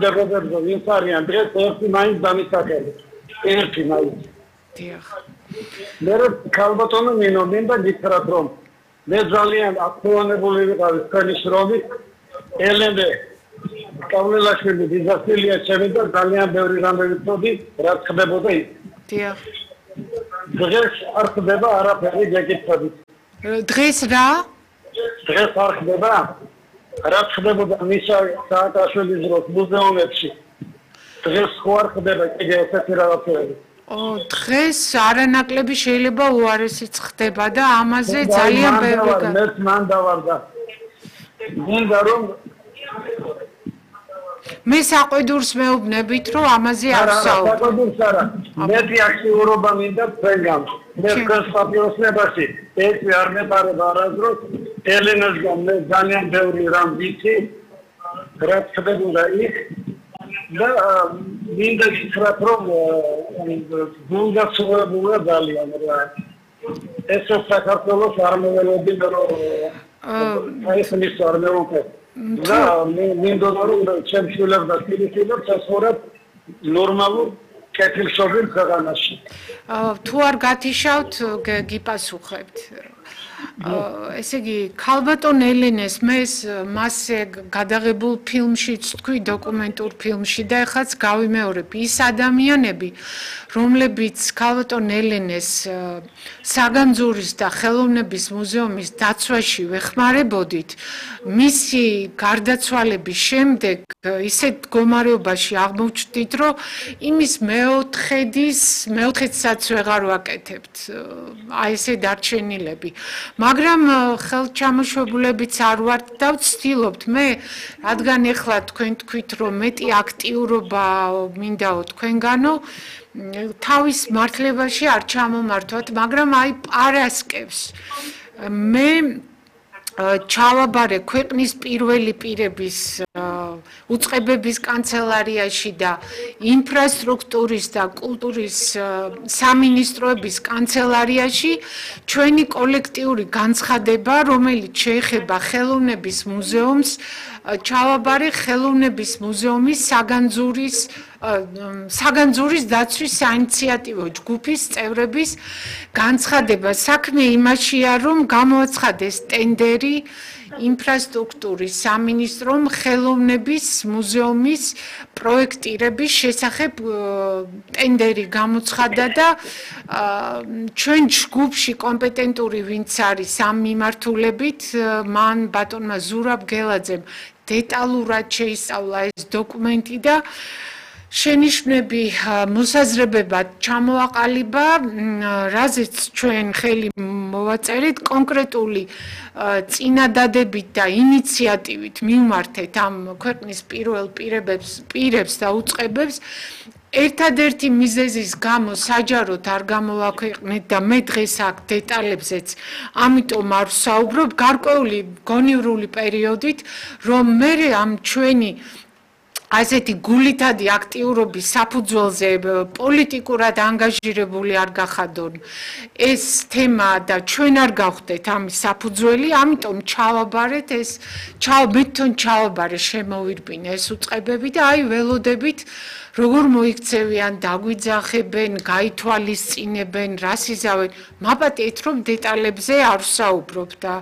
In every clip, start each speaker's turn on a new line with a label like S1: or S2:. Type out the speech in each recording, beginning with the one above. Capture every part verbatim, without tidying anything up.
S1: თანამდებობებზე ვინც არიან დღეს ერთი მაინც დამისახელებს. ერთი მაინც.
S2: დიახ.
S1: მე ქალბატონო მინო მინდა გითხრათ რომ მე ძალიან აქტუალებული ვიყავი თქვენი შრომით ელენე კავლელაშვილი დიზასტილია ჩემი და ძალიან ბევრი რამე ვიცოდი რაც ხდებოდა იქ.
S2: დიახ.
S1: დღეს არ ხდება არაფერი გეკითხებით.
S2: დღეს რა?
S1: დღეს არ ხდება რაც ხდებოდა მიშა სააკაშვილის დროს მუზეუმებში. დღეს ხო არ ხდება კიდე ესეთი რაღაცები.
S2: ო დღეს არანაკლები შეიძლება უარესიც ხდება და ამაზე ძალიან ბევრი
S1: მე მან დავარდა. მინდა რომ
S2: მე საყვედურს მეუბნებით რომ ამაზე არ ვსაუბრობ.
S1: საყვედურს არა. მეტი აქტიურობა მინდა თქვენგან. მე თქვენს პატრიოტებაში ეს არ მეპარება არასდროს ელენასგან მე ძალიან ბევრი რამ ვიცი რაც ხდებოდა იქ და მინდა გითხრათ რომ გულგასულებულა ძალიან რა ეს საქართველოს არ მოველოდი რომ აი ეს ის არ მოვუკე და მინდა რომ ჩემშვილებს და ფილიპინებს ასწორებ ნორმალურ კეთილშობილ ქვეყანაში
S2: თუ არ გათიშავთ გიპასუხებთ ესე იგი ქალბატონ ელენეს მე მასზე გადაღებულ ფილმშიც თქვი დოკუმენტურ ფილმში და ეხლაც გავიმეორებ ის ადამიანები რომლებიც ქალბატონ ელენეს საგანძურის და ხელოვნების მუზეუმის დაცვაში ვეხმარებოდით მისი გარდაცვალების შემდეგ ისეთ მდგომარეობაში აღმოჩნდით რომ იმის მეოთხედის მეოთხედსაც ვეღარ ვაკეთებთ აი ესე დარჩენილები მაგრამ ხელჩამოშობლებიც არ ვართ და ვცდილობთ მე რადგან ეხლა თქვენ თქვით რომ მეტი აქტიურობა მინდაო თქვენგანო თავის მართლებაში არ ჩამომართვათ მაგრამ აი პარასკევს მე ჩავაბარე ქვეყნის პირველი პირების უწყებების კანცელარიაში და ინფრასტრუქტურის და კულტურის სამინისტროების კანცელარიაში ჩვენი კოლექტიური განცხადება რომელიც შეეხება ხელოვნების მუზეუმს ჩავაბარე ხელოვნების მუზეუმის საგანძურის საგანძურის დაცვის საინიციატივო ჯგუფის წევრების განცხადება საქმე იმაშია რომ გამოაცხადეს ტენდერი ინფრასტრუქტურის სამინისტრომ ხელოვნების მუზეუმის პროექტირების შესახებ ტენდერი გამოცხადა და ჩვენ ჯგუფში კომპეტენტური ვინც არის ამ მიმართულებით მან ბატონმა ზურაბ გელაძემ დეტალურად შეისწავლა ეს დოკუმენტი და შენიშვნები მოსაზრებებად ჩამოაყალიბა, რაზეც ჩვენ ხელი მოვაწერეთ კონკრეტული წინადადებით და ინიციატივით მივმართეთ ამ ქვეყნის პირველ პირებს, პირებს და უწყებებს. ერთადერთი მიზეზის გამო საჯაროდ არ გამოვაქვეყნეთ და მე დღეს აქ დეტალებზეც ამიტომ არ ვსაუბრობ გარკვეული გონივრული პერიოდით რომ მე ამ ჩვენი ასეთი გულითადი აქტიურობის საფუძველზე პოლიტიკურად ანგაჟირებული არ გახადონ ეს თემა და ჩვენ არ გავხდეთ ამის საფუძველი ამიტომ ჩავაბარეთ ეს ჩავბეთონ ჩავაბარე შემოვირბინე ეს უწყებები და აი ველოდებით როგორ მოიქცევიან დაგვიძახებენ გაითვალისწინებენ რას იზავენ მაპატიეთ რომ დეტალებზე არ ვსაუბრობ და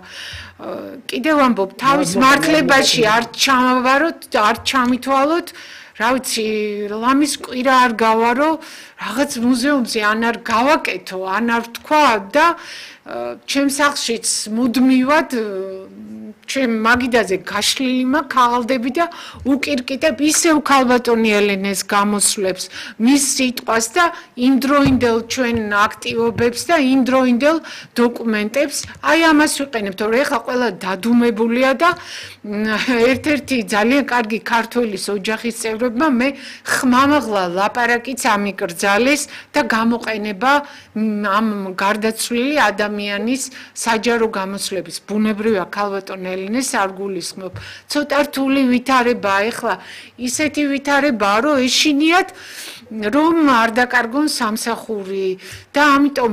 S2: კიდევ ამბობ თავის მართლებაში არ ჩამოვაროთ არ ჩამითვალოთ რა ვიცი ლამის კვირა არ გავარო რაღაც მუზეუმზე ან არ გავაკეთო ან არ თქვა და ჩემს სახლშიც მუდმივად ჩემ მაგიდაზე გაშლილი მაქვს ქაღალდები და უკირკიტებ ისევ ქალბატონი ელენეს გამოსვლებს მის სიტყვას და იმდროინდელ ჩვენ აქტივობებს და იმდროინდელ დოკუმენტებს აი ამას ვიყენებთ რომ ეხლა ყველა დადუმებულია და ერთ-ერთი ძალიან კარგი ქართველის ოჯახის წევრებმა მე ხმამაღლა ლაპარაკიც ამიკრძალეს და გამოყენება ამ გარდაცვლილი ადამიანის საჯარო გამოსვლების ბუნებრივია ქალბატონ ელენეს არ გულისხმობ ცოტა რთული ვითარებაა ეხლა ისეთი ვითარებაა რომ ეშინიათ რომ არ დაკარგონ სამსახური და ამიტომ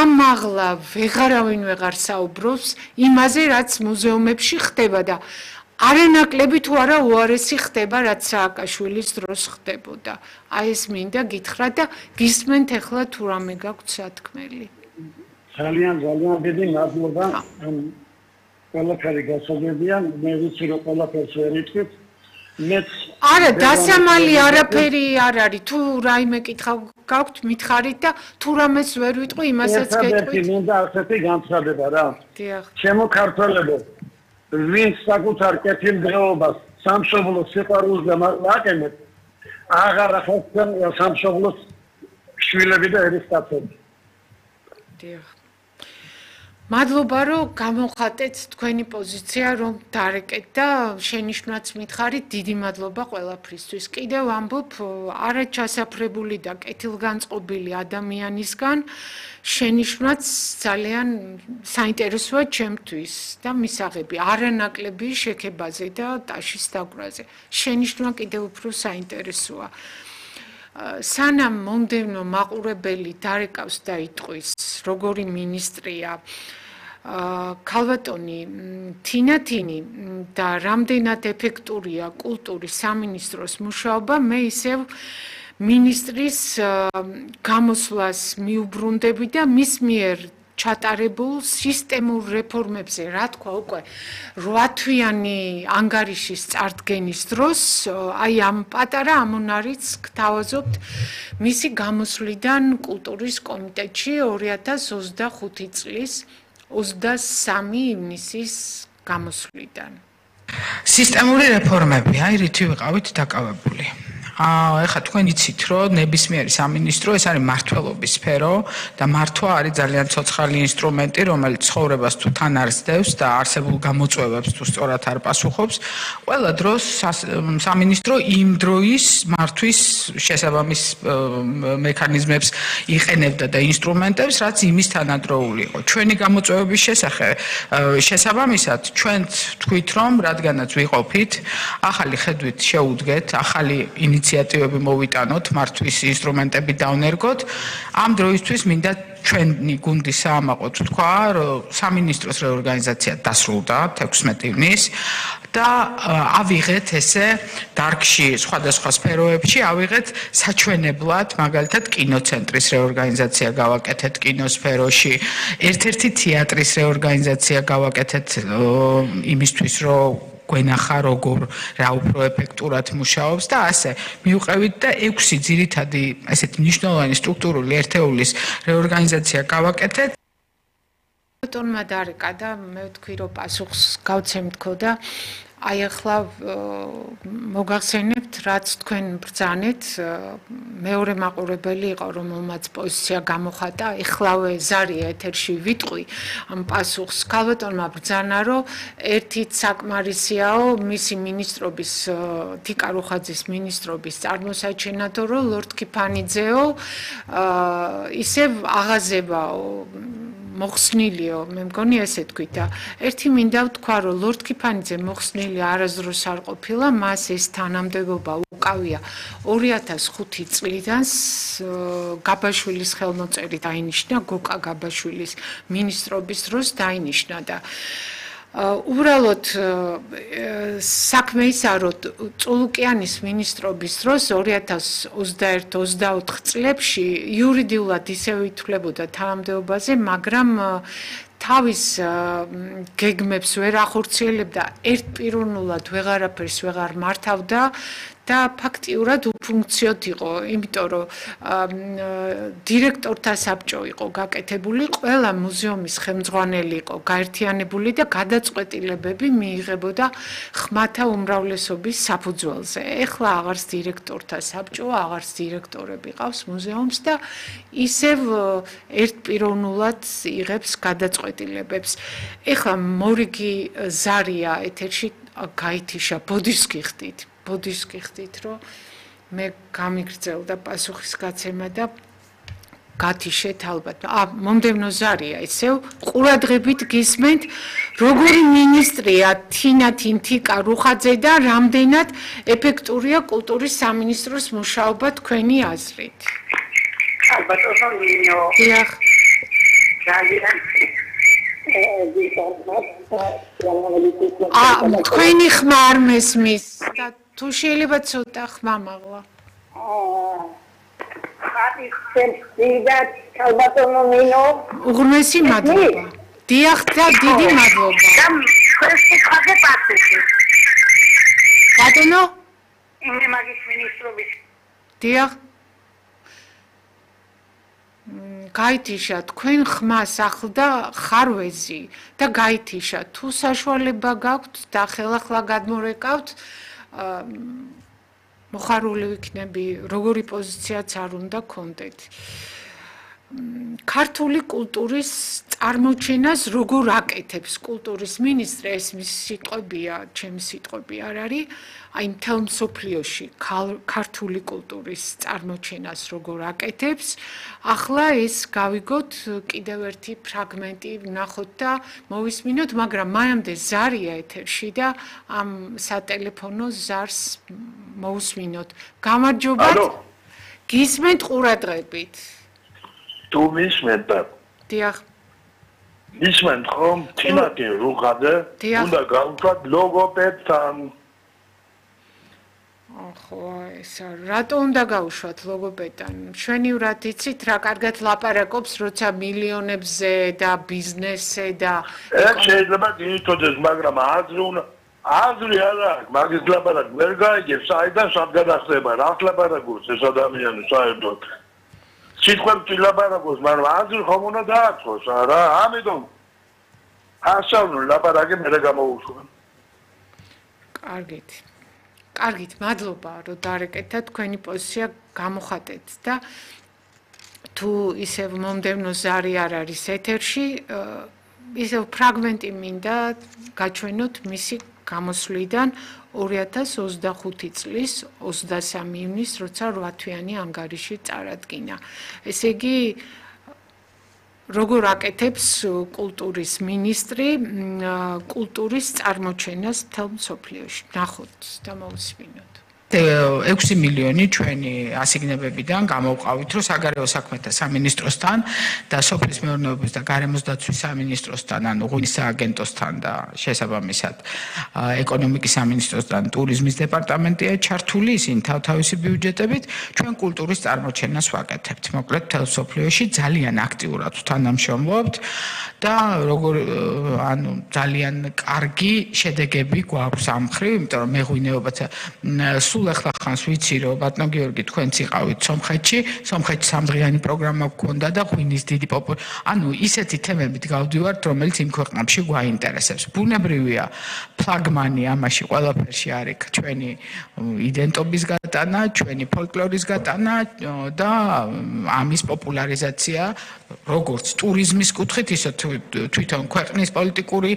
S2: ხმამაღლა ვეღარავინ ვეღარ საუბრობს იმაზე რაც მუზეუმებში ხდება და არანაკლები თუ არა უარესი ხდება, რაც სააკაშვილის დროს ხდებოდა. აი ეს მინდა გითხრათ და გისმენთ ახლა თუ რამე გაქვთ სათქმელი.
S1: ძალიან ძალიან დიდი მადლობა. ყველაფერი გასაგებია, მე ვიცი რომ ყველაფერს ვერ იტყვით. მეც
S2: არა, დასამალი არაფერი არ არის. თუ რაიმე კითხვა გაქვთ, მითხარით და თუ რამეს ვერ ვიტყვი, იმასაც გეტყვით.
S1: ერთადერთი მინდა ასეთი განცხადება რა.
S2: დიახ.
S1: ჩემო ქართველებო, ვინც საკუთარ კეთილდღეობას სამშობლოს სიყვარულს დამაყენებს, აღარ ახერხებენ სამშობლოს შვილები და ერისკაცები.
S2: დიახ. მადლობა რომ გამოვხატეთ თქვენი პოზიცია რომ დარეკეთ და შენიშვნაც მითხარით დიდი მადლობა ყველაფრისთვის. კიდევ ამბობ არა ჩასაფრებული და კეთილგანწყობილი ადამიანისგან შენიშვნაც ძალიან საინტერესოა ჩემთვის და მისაღები არანაკლები შექებაზე და ტაშის დაკვრაზე. შენიშვნა კიდევ უფრო საინტერესოა. სანამ მომდევნო მაყურებელი დარეკავს და იტყვის როგორი მინისტრია ქალბატონი თინათინი და რამდენად ეფექტურია კულტურის სამინისტროს მუშაობა მე ისევ მინისტრის გამოსვლას მიუბრუნდები და მის მიერ ჩატარებულ სისტემურ რეფორმებზე, რა თქვა უკვე რვა თვიანი ანგარიშის წარდგენის დროს, აი ამ პატარა ამონარიც გთავაზობთ მისი გამოსვლიდან კულტურის კომიტეტში ორი ათას ოცდახუთი წლის ოცდასამი ივნისის გამოსვლიდან.
S3: სისტემური რეფორმები, აი რითი ვიყავით დაკავებული. ეხლა თქვენ იცით რომ ნებისმიერი სამინისტრო ეს არის მმართველობის სფერო და მართვა არის ძალიან ცოცხალი ინსტრუმენტი რომელიც ცხოვრებას თუ თან არ სდევს და არსებულ გამოწვევებს თუ სწორად არ პასუხობს ყველა დროს სამინისტრო იმ დროის მართვის შესაბამის მექანიზმებს იყენებდა და ინსტრუმენტებს რაც იმის თანადროული იყო ჩვენი გამოწვევების შესახებ შესაბამისად ჩვენ თქვით რომ რადგანაც ვიყოფით ახალი ხედვით შეუდგეთ ახალი ინიციატივები მოვიტანოთ მართვის ინსტრუმენტები დავნერგოთ ამ დროისთვის მინდა ჩვენი გუნდის საამაყოდ თქვა რომ სამინისტროს რეორგანიზაცია დასრულდა თექვსმეტი ივნის და ავიღეთ ესე დარგში სხვადასხვა სფეროებში ავიღეთ საჩვენებლად მაგალითად კინოცენტრის რეორგანიზაცია გავაკეთეთ კინოსფეროში ერთ-ერთი თეატრის რეორგანიზაცია გავაკეთეთ იმისთვის რომ გვენახა როგორ რა უფრო ეფექტურად მუშაობს და ასე მიუყევით და ექვსი ძირითადი ესეთი მნიშვნელოვანი სტრუქტურული ერთეულის რეორგანიზაცია გავაკეთეთ.
S2: ბატონმა დარეკა და მე ვთქვი რომ პასუხს გავცემთ ხო და აი ახლა მოგახსენებთ რაც თქვენ ბრძანეთ მეორე მაყურებელი იყო რომელმაც პოზიცია გამოხატა ეხლავე ზარია ეთერში ვიტყვი ამ პასუხს ქალბატონმა ბრძანა რომ ერთით საკმარისიაო მისი მინისტრობის თიკა რუხაძის მინისტრობის წარმოსაჩენათო რომ ლორდ კიფანიძეო ისევ აღაზევაო მოხსნილიო მე მგონი ესე თქვით და ერთი მინდა ვთქვა რომ ლორდ კიფანიძე მოხსნილი არასდროს არ ყოფილა მას ეს თანამდებობა უკავია ორი ათას ხუთი წლიდან გაბაშვილის ხელმოწერით დაინიშნა გოკა გაბაშვილის მინისტრობის დროს დაინიშნა და უბრალოდ საქმე ისა რომ წულუკიანის მინისტრობის დროს ორი ათას ოცდაერთი ოცდაოთხი წლებში იურიდიულად ისევ ითვლებოდა თანამდებობაზე მაგრამ თავის გეგმებს ვერ ახორციელებდა ერთპიროვნულად ვეღარაფერს ვეღარ მართავდა და ფაქტიურად უფუნქციოდ იყო, იმიტომ რომ დირექტორთა საბჭო იყო გაკეთებული, ყველა მუზეუმის ხელმძღვანელი იყო გაერთიანებული და გადაწყვეტილებები მიიღებოდა ხმათა უმრავლესობის საფუძველზე. ეხლა აღარც დირექტორთა საბჭო, აღარც დირექტორები ყავს მუზეუმს და ისევ ერთპიროვნულად იღებს გადაწყვეტილებებს. ეხლა მორიგი ზარია ეთერში გაითიშა ბოდის გიხდით. ბოდის გიხდით, რომ მე გამიგრძელდა პასუხის გაცემა და გათიშეთ ალბათ. ა მომდევნო ზარია ისევ ყურადღებით გისმენთ, როგორი მინისტრია თინათინ თიკა რუხაძე და რამდენად ეფექტურია კულტურის სამინისტროს მუშაობა თქვენი აზრით.
S4: ალბათ ოსო მინო.
S2: დიახ.
S4: ძალიან. ე ვიტყვი
S2: აა თქვენი ხმა არ მესმის და თუ შეიძლება ცოტა ხმა მაღლა.
S4: ხატი შემწირდა ქალბატონო მინო.
S2: უღრმესი მადლობა. დიახ და დიდი მადლობა.
S4: და ეს ხაზე პასუხი.
S2: ბატონო?
S4: ინე მაგის მინისტრობის.
S2: დიახ. გაითიშა თქვენ ხმას ახლდა ხარვეზი და გაითიშა თუ საშუალება გაქვთ და ხელახლა გადმორეკავთ მოხარული ვიქნები როგორი პოზიციაც არ უნდა გქონდეთ ქართული კულტურის წარმოჩენას როგორ აკეთებს კულტურის მინისტრი ეს მის სიტყვებია ჩემი სიტყვები არ არის აი მთელ მსოფლიოში ქართული კულტურის წარმოჩენას როგორ აკეთებს ახლა ეს გავიგოთ კიდევ ერთი ფრაგმენტი ვნახოთ და მოვისმინოთ მაგრამ მანამდე ზარია ეთერში და ამ სატელეფონო ზარს მოვისმინოთ გამარჯობათ გისმენთ ყურადღებით
S5: თუ მისმენთ
S2: დიახ
S5: მისმენთ ხომ თინაკი რუღადე უნდა გავუშვათ ლოგოპედთან
S2: ხო ესა რატო უნდა გავუშვათ ლოგოპედთან ჩვენივრად იცით რა კარგად ლაპარაკობს როცა მილიონებზე და ბიზნესზე და
S5: ეს შეიძლება გითხოვდეს მაგრამ აზრი უნდა აზრი არა მაგის ლაპარაკ ვერ გაიგებს საიდან სად გადახდება რა ლაპარაკობს ეს ადამიანი საერთოდ სიტყვები ლაპარაკობს მაგრამ აზრი ხომ უნდა დააწყოს არა ამიტომ ასავნო ლაპარაკი მე გამოუშვა
S2: კარგით კარგით მადლობა რომ დარეკეთა თქვენი პოზიცია გამოხატეთ და თუ ისევ მომდევნო ზარი არ არის ეთერში ისევ ფრაგმენტი მინდა გაჩვენოთ მისი გამოსვლიდან ორი ათას ოცდახუთი წლის ოცდასამი ივნის როცა რვა თვიანი ანგარიში წარადგინა ესე იგი როგორ აკეთებს კულტურის მინისტრი კულტურის წარმოჩენას მთელ მსოფლიოში ნახოთ და მოვისმინოთ
S3: ექვსი მილიონი ჩვენი ასიგნებებიდან გამოვყავით, რომ საგარეო საქმეთა სამინისტროსთან და სოფლის მეურნეობის და გარემოს დაცვის სამინისტროსთან, ანუ ღვინის სააგენტოსთან და შესაბამისად ეკონომიკის სამინისტროსთან ტურიზმის დეპარტამენტია ჩართული, ისინი თავთავისი ბიუჯეტებით ჩვენ კულტურის წარმოჩენას ვაკეთებთ. მოკლედ მთელ მსოფლიოში ძალიან აქტიურად ვთანამშრომლობთ და როგორ ანუ ძალიან კარგი შედეგები გვაქვს ამ მხრივ, იმიტომ რომ მეღვინეობაც სულ ახლა ხანს ვიცი რომ ბატონო გიორგი თქვენც იყავით სომხეთში, სომხეთში სამდღიანი პროგრამა გქონდა და ღვინის დიდი პოპულარობა. ანუ ისეთი თემებით გავდივართ, რომელიც იმ ქვეყნებში გვაინტერესებს. ბუნებრივია, ფლაგმანი ამაში ყველაფერში არის ჩვენი იდენტობის გატანა, ჩვენი ფოლკლორის გატანა და ამის პოპულარიზაცია, როგორც ტურიზმის კუთხით, ისე თვითონ ქვეყნის პოლიტიკური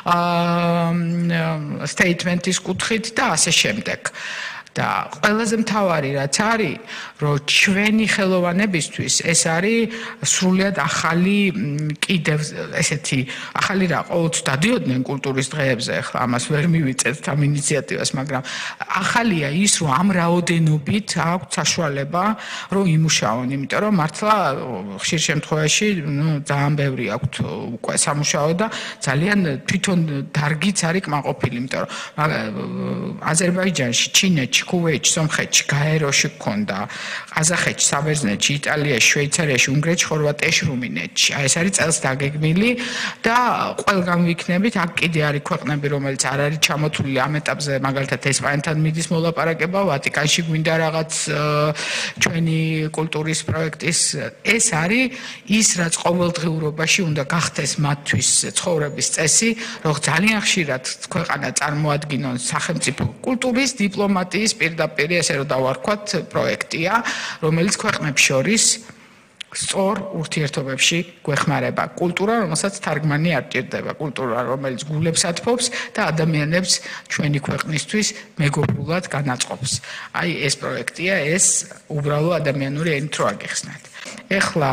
S3: სტეიტმენტის კუთხით და ასე შემდეგ. და ყველაზე მთავარი რაც არის, რომ ჩვენი ხელოვანებისთვის ეს არის სრულიად ახალი კიდევ ესეთი ახალი რა ყოველთვის დადიოდნენ კულტურის დღეებზე, ახლა ამას ვერ მივიწევთ ამ ინიციატივას, მაგრამ ახალია ის, რომ ამ რაოდენობით აქვს საშუალება, რომ იმუშაონ, იმიტომ რომ მართლა ხშირ შემთხვევაში, ნუ ძალიან ბევრი აქვს უკვე სამუშაო და ძალიან თვითონ დარგიც არის კმაყოფილი, იმიტომ რომ აზერბაიჯანში, ჩინეთში ქუვეითში, სომხეთში, გაეროში გქონდა, ყაზახეთში, საბერძნეთში, იტალიაში, შვეიცარიაში, უნგრეთში, ხორვატიაში, რუმინეთში. აი ეს არის წელს დაგეგმილი და ყველგან ვიქნებით, აქ კიდე არის ქვეყნები, რომელიც არ არის ჩამოთვლილი ამ ეტაპზე, მაგალითად ესპანეთთან მიდის მოლაპარაკება, ვატიკანში გვინდა რაღაც ჩვენი კულტურის პროექტის. ეს არის ის, რაც ყოველდღიურობაში უნდა გახდეს მათთვის ცხოვრების წესი, რომ ძალიან ხშირად ქვეყანა წარმოადგინონ სახელმწიფო კულტურის დიპლომატიის პირდაპირ ესე რომ დავარქვათ პროექტია, რომელიც ქვეყნებს შორის სწორ ურთიერთობებში გვეხმარება. კულტურა, რომელსაც თარგმანი არ ჭირდება, კულტურა, რომელიც გულებს ათბობს და ადამიანებს ჩვენი ქვეყნისთვის მეგობრულად განაწყობს. აი ეს პროექტია, ეს უბრალო ადამიანური ენით რო აგიხსნათ. ეხლა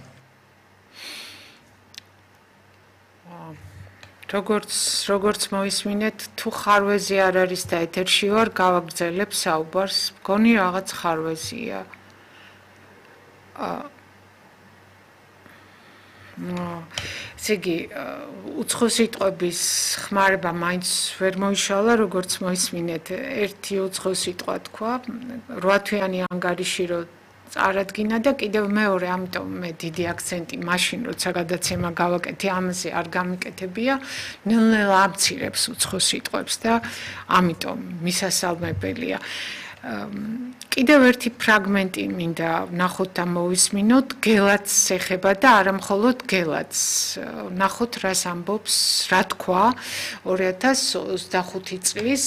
S2: როგორც როგორც მოისმინეთ, თუ ხარვეზი არ არის და ეთერში ვარ, გავაგრძელებ საუბარს. მგონი რაღაც ხარვეზია. ესე იგი, უცხო სიტყვების ხმარება მაინც ვერ მოიშალა, როგორც მოისმინეთ, ერთი უცხო სიტყვა თქვა, რვათვიანი ანგარიში რო წარადგინა და კიდევ მეორე, ამიტომ მე დიდი აქცენტი მაშინ როცა გადაცემა გავაკეთე, ამაზე არ გამიკეთებია, ნელ-ნელა ამცირებს უცხო სიტყვებს და ამიტომ მისასალმებელია. კიდევ ერთი ფრაგმენტი მინდა ნახოთ და მოვისმინოთ, გელათს ეხება და არა მხოლოდ გელათს. ნახოთ, რას ამბობს, რა თქვა ორი ათას ოცდახუთი წლის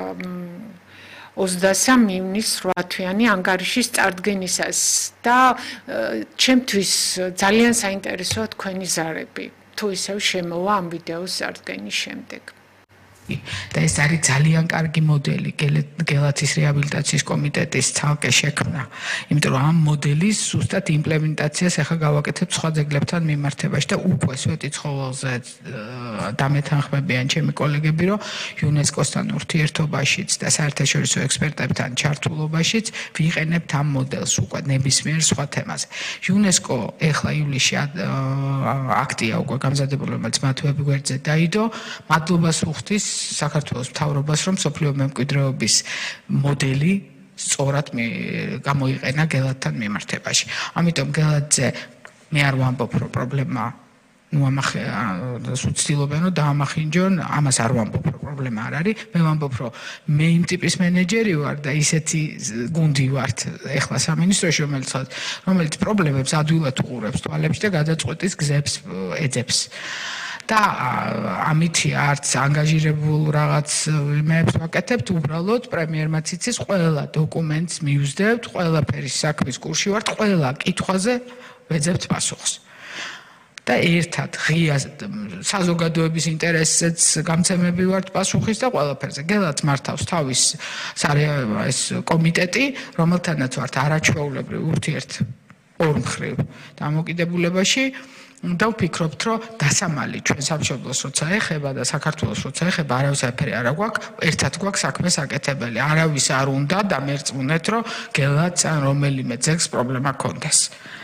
S2: ოცდასამ ივნის რვათვიანი ანგარიშის წარდგენისას და ჩემთვის ძალიან საინტერესოა თქვენი ზარები, თუ ისევ შემოვა ამ ვიდეოს წარდგენის შემდეგ.
S3: და ეს არის ძალიან კარგი მოდელი გელათის რეაბილიტაციის კომიტეტის ცალკე შექმნა. იმიტომ რომ ამ მოდელის ზუსტად იმპლემენტაციას ახლა გავაკეთებ სხვა ძეგლებთან მიმართებაში და უკვე სვეტი ცხოველზე დამეთანხმებიან ჩემი კოლეგები, რომ იუნესკოსთან ურთიერთობაშიც და საერთაშორისო ექსპერტებთან ჩართულობაშიც ვიყენებთ ამ მოდელს უკვე ნებისმიერ სხვა თემაზე. იუნესკო ახლა ივლისში აქტია უკვე გამზადებული, რომელიც მათვე გვერდზე დაიდო. მადლობას უხდის საქართველოს მთავრობას, რომ სოფლიო მემკვიდრეობის მოდელი სწორად გამოიყენა გელათთან მიმართებაში. ამიტომ გელათზე მე არ ვამბობ, რომ პრობლემა ნუ ამახე სუცდილობენ, რომ დაამახინჯონ, ამას არ ვამბობ, რომ პრობლემა არ არის. მე ვამბობ, რომ მე იმ ტიპის მენეჯერი ვარ და ისეთი გუნდი ვართ ეხლა სამინისტროში, რომელიც რომელიც პრობლემებს ადვილად უყურებს თვალებში და გადაწყვეტის გზებს ეძებს. და ამითი არც ანგაჟირებულ რაღაც იმებს ვაკეთებთ, უბრალოდ პრემიერმაც იცის, ყველა დოკუმენტს მივსდებთ, ყველაფერი საქმის კურსში ვართ, ყველა კითხვაზე ვეძებთ პასუხს. და ერთად ღია საზოგადოების ინტერესზეც გამცემები ვართ პასუხის და ყველაფერზე. გელათს მართავს თავის ეს კომიტეტი, რომელთანაც ვართ არაჩვეულებრივ ურთიერთ ორმხრივ დამოკიდებულებაში. და ვფიქრობთ, რომ დასამალი ჩვენ სამშობლოს როცა ეხება და საქართველოს როცა ეხება, არავის არაფერი არ აქვს, ერთად გვაქვს საქმე საკეთებელი. არავის არ უნდა დამერწმუნეთ, რომ გელათს ან რომელიმე ძეგლს პრობლემა ქონდეს.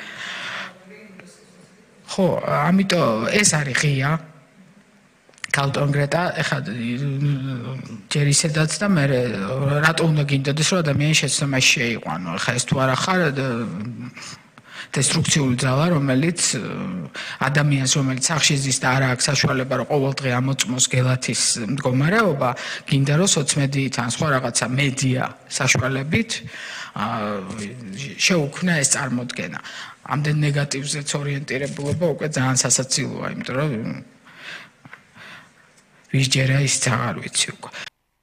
S3: ხო, ამიტომ ეს არის ღია. კალტონგრეტა, ეხლა ჯერ ისედაც და მე რატო უნდა გინდოდეს, რომ ადამიანი შეცდომაში შეიყვანო. ეხლა ეს თუ არა ხარ დესტრუქციული ძალა, რომელიც ადამიანს, რომელიც სახში ზის და არ აქვს საშუალება, რომ ყოველდღე ამოწმოს გელათის მდგომარეობა, გინდა რომ სოციმედიით ან სხვა რაღაცა მედია საშუალებით შეუქმნა ეს წარმოდგენა. ამდენ ნეგატივზეც ორიენტირებულობა უკვე ძალიან სასაცილოა, იმიტომ რომ ვისჯერა ის აღარ ვიცი უკვე.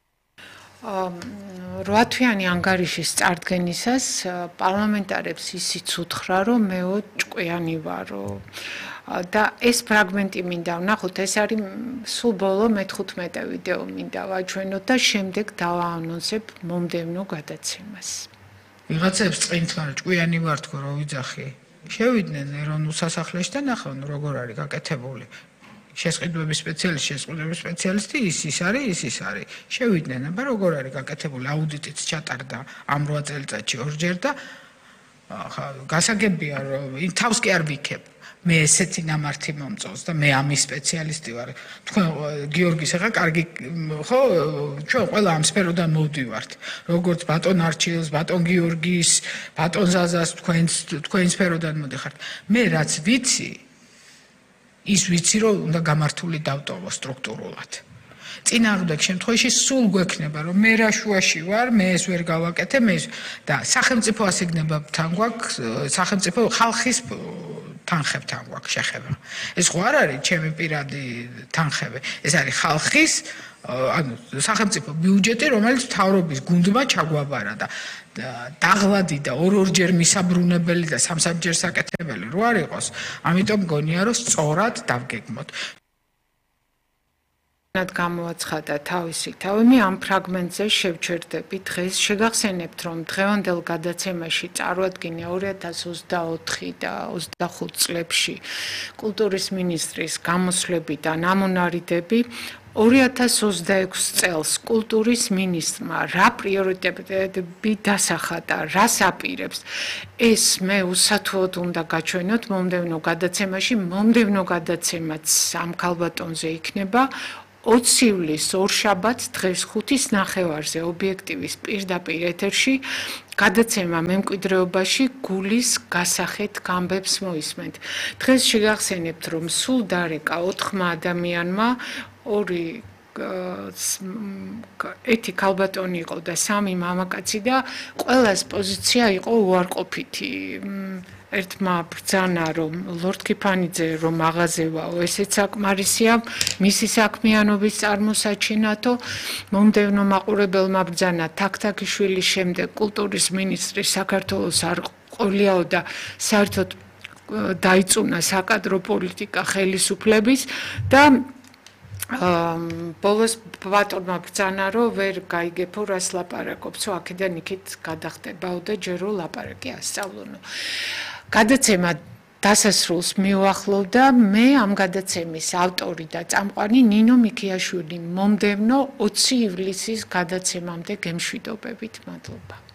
S2: რვათვიანი ანგარიშის წარდგენისას პარლამენტარებს ისიც უთხრა, რომ მეო ჭკვიანი ვარო. და ეს ფრაგმენტი მინდა ვნახოთ, ეს არის სულ ბოლო მეთერთმეტე ვიდეო მინდა ვაჩვენოთ და შემდეგ დავაანონსებ მომდევნო გადაცემას.
S3: ვიღაცებს წინთ ვარ, ჭკვიანი ვარ თქო, რო ვიძახი. შევიდნენ ეროვნულ სასახლეში და ნახავენ როგორ არის გაკეთებული. შესყიდვების სპეციალისტი, შესყიდვების სპეციალისტი ის ის არის, ის ის არის. შევიდნენ, აბა როგორ არის გაკეთებული, აუდიტიც ჩატარდა ამ რვა წელიწადში ორჯერ და ხა გასაგებია, რომ თავს კი არ ვიქებ. მე ესეთი ნამართი მომწონს და მე ამის სპეციალისტი ვარ. თქვენ გიორგის ახლა კარგი ხო, ჩვენ ყველა ამ სფეროდან მოვდივართ. როგორც ბატონ არჩილს, ბატონ გიორგის, ბატონ ზაზას თქვენ თქვენ სფეროდან მოდიხართ. მე რაც ვიცი ის ვიცი, რომ უნდა გამართული დავტოვო სტრუქტურულად. წინააღმდეგ შემთხვევაში სულ გვექნება, რომ მე რა შუაში ვარ, მე ეს ვერ გავაკეთე, მე და სახელმწიფო ასიგნებებთან გვაქვს, სახელმწიფო ხალხის თანხებთან გვაქვს შეხება. ეს ხო არ არის ჩემი პირადი თანხები, ეს არის ხალხის, ანუ სახელმწიფო ბიუჯეტი, რომელიც მთავრობის გუნდმა ჩაგვაბარა და დაღლადი და ორ-ორჯერ მისაბრუნებელი და სამსამჯერ საკეთებელი რო არ იყოს, ამიტომ მგონია, რომ სწორად დავგეგმოთ.
S2: ნად გამოაცხადა თავისი თავი, მე ამ ფრაგმენტზე შევჩერდები დღეს. შეგახსენებთ, რომ დღევანდელ გადაცემაში წარუადგინე ორი ათას ოცდაოთხი და ოცდახუთ წლებში კულტურის მინისტრის გამოსვლები და ნამონარიდები ორი ათას ოცდაექვსი წელს კულტურის მინისტრმა რა პრიორიტეტები დასახადა, რას აპირებს, ეს მე უსათუოდ უნდა გაჩვენოთ მომდევნო გადაცემაში, მომდევნო გადაცემაც ამ ქალბატონზე იქნება. ოცი ივლისს ორშაბათს დღეს ხუთის ნახევარზე ობიექტივის პირდაპირ ეთერში გადაცემა მემკვიდრეობაში გულის გასახეთ გამბებს მოისმენთ. დღეს შეგახსენებთ, რომ სულ დარეკა ოთხმა ადამიანმა ორი ერთი ქალბატონი იყო და სამი მამაკაცი და ყველას პოზიცია იყო უარყოფითი. ერთმა ბრძანა, რომ ლორდ კიფანიძე რომ მაღაზევაო, ესეც საკმარისია მისი საქმიანობის წარმოსაჩინათო. მომდევნო მაყურებელმა ბრძანა თაქთაქიშვილის შემდეგ კულტურის მინისტრი საქართველოს არ ყოლიაო და საერთოდ დაიწუნა საკადრო პოლიტიკა ხელისუფლების და ბოლოს ბატონმა ბრძანა, რომ ვერ გაიგებო რას ლაპარაკობსო, აქედან იქით გადახტებაო და ჯერო ლაპარაკი ასწავლონო. გადაცემა დასასრულს მიუახლოვდა მე ამ გადაცემის ავტორი და წამყვანი ნინო მიქიაშვილი. მომდევნო ოცი ივლისის გადაცემამდე გემშვიდობებით. მადლობა.